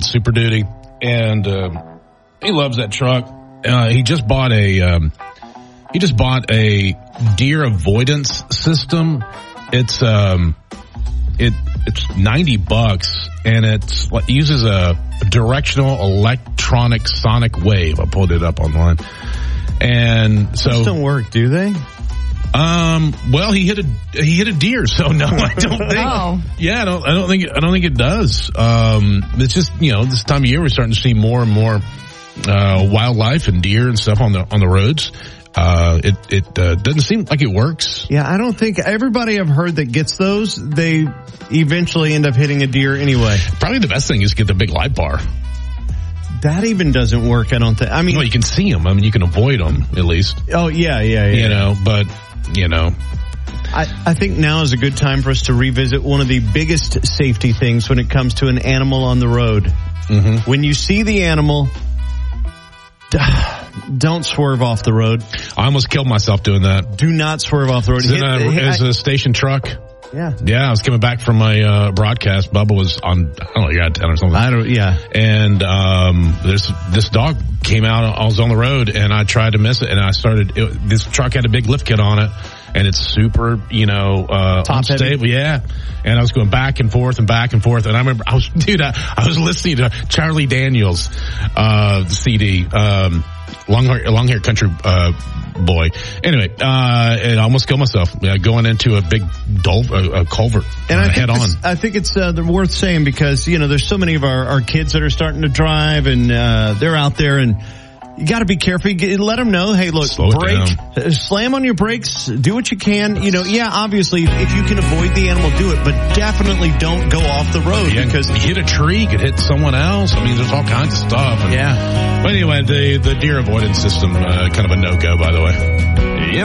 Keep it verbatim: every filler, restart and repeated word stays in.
Super Duty, and um, he loves that truck. Uh, he just bought a um, he just bought a deer avoidance system. It's um it it's ninety bucks, and it's it uses a directional electronic sonic wave. I pulled it up online, and so those don't work, do they? Um. Well, he hit a he hit a deer, so no, I don't think. Oh. Yeah, I don't. I don't think. I don't think it does. Um. It's just, you know, this time of year we're starting to see more and more uh, wildlife and deer and stuff on the on the roads. Uh. It it uh, doesn't seem like it works. Yeah, I don't think everybody I've heard that gets those, they eventually end up hitting a deer anyway. Probably the best thing is get the big light bar. That even doesn't work, I don't think. I mean, well, you can see them. I mean, you can avoid them at least. Oh yeah, yeah, yeah. You know, but. You know, I, I think now is a good time for us to revisit one of the biggest safety things when it comes to an animal on the road. Mm-hmm. When you see the animal, don't swerve off the road. I almost killed myself doing that. Do not swerve off the road. Is it a, hit, is I, a station truck? Yeah. Yeah, I was coming back from my uh, broadcast. Bubba was on, I don't know, you got ten or something. I don't, yeah. And um, this this dog came out, I was on the road, and I tried to miss it, and I started, it, this truck had a big lift kit on it, and it's super, you know, uh, top unstable. heavy. Yeah. And I was going back and forth and back and forth, and I remember, I was, dude, I, I was listening to Charlie Daniels, uh, C D, um, long hair, long hair country, uh, boy. Anyway, uh, and I almost killed myself uh, going into a big dul- uh, a culvert and uh, I head on. This, I think it's uh, worth saying because, you know, there's so many of our, our kids that are starting to drive, and uh, they're out there, and you got to be careful. You let them know, hey, look, Slow brake, uh, slam on your brakes, do what you can. You know, yeah, obviously, if you can avoid the animal, do it, but definitely don't go off the road yeah, because you hit a tree, you could hit someone else. I mean, there's all kinds of stuff. And, yeah. But anyway, the the deer avoidance system, uh, kind of a no go, by the way.